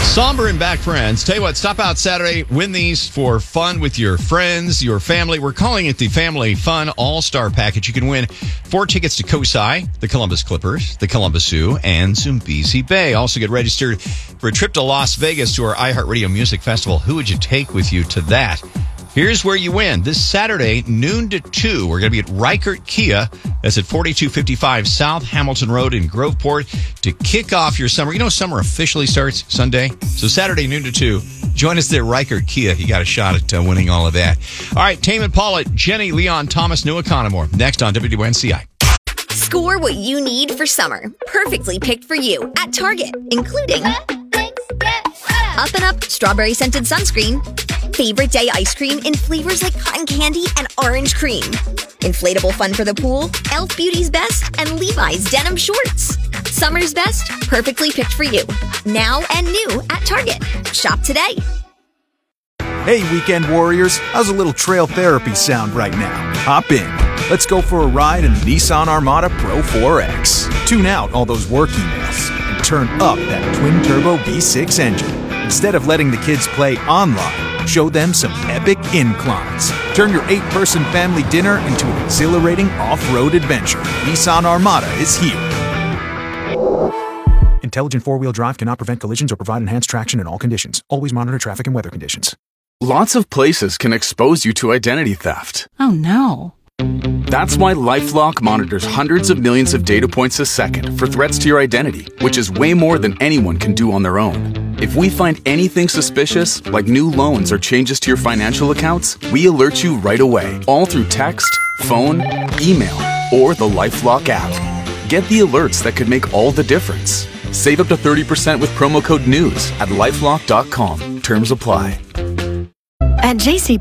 Somber and back friends. Tell you what, stop out Saturday, win these for fun with your friends, your family. We're calling it the Family Fun All-Star Package. You can win 4 tickets to COSI, the Columbus Clippers, the Columbus Zoo, and Zambezi Bay. Also get registered for a trip to Las Vegas to our iHeartRadio Music Festival. Who would you take with you to that? Here's where you win. This Saturday, noon to 2, we're going to be at Reichert Kia. That's at 4255 South Hamilton Road in Groveport to kick off your summer. You know, summer officially starts Sunday. So Saturday, noon to 2, join us there at Reichert Kia. You got a shot at winning all of that. All right, Tame Impala, Jenny, Leon, Thomas, New Economore. Next on WNCI. Score what you need for summer. Perfectly picked for you at Target, including Up and Up Strawberry Scented Sunscreen, Favorite Day Ice Cream in flavors like cotton candy and orange cream, Inflatable Fun for the Pool, Elf Beauty's Best, and Levi's Denim Shorts. Summer's best, perfectly picked for you. Now and new at Target. Shop today. Hey, weekend warriors. How's a little trail therapy sound right now? Hop in. Let's go for a ride in the Nissan Armada Pro 4X. Tune out all those work emails and turn up that twin-turbo V6 engine. Instead of letting the kids play online, show them some epic inclines. Turn your 8-person family dinner into an exhilarating off-road adventure. Nissan Armada is here. Intelligent four-wheel drive cannot prevent collisions or provide enhanced traction in all conditions. Always monitor traffic and weather conditions. Lots of places can expose you to identity theft. Oh no. That's why LifeLock monitors hundreds of millions of data points a second for threats to your identity, which is way more than anyone can do on their own. If we find anything suspicious, like new loans or changes to your financial accounts, we alert you right away, all through text, phone, email, or the LifeLock app. Get the alerts that could make all the difference. Save up to 30% with promo code NEWS at LifeLock.com. Terms apply. At JC